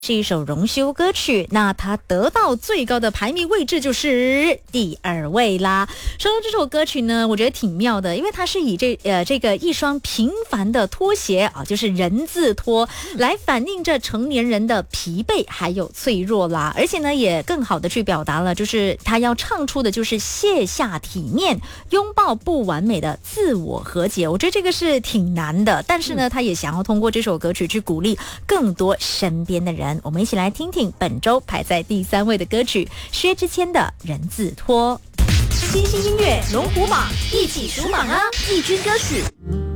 是一首荣休歌曲，那它得到最高的排名位置就是第2位啦。说到这首歌曲呢，我觉得挺妙的，因为它是以这个一双平凡的拖鞋啊，就是人字拖，来反映着成年人的疲惫还有脆弱啦。而且呢，也更好的去表达了，就是他要唱出的就是卸下体面，拥抱不完美的自我和解。我觉得这个是挺难的，但是呢，他也想要通过这首歌曲去鼓励更多身边的人。我们一起来听听本周排在第3位的歌曲，薛之谦的《人字拖》。 新音乐龙虎榜，一起数榜啊！季军歌曲。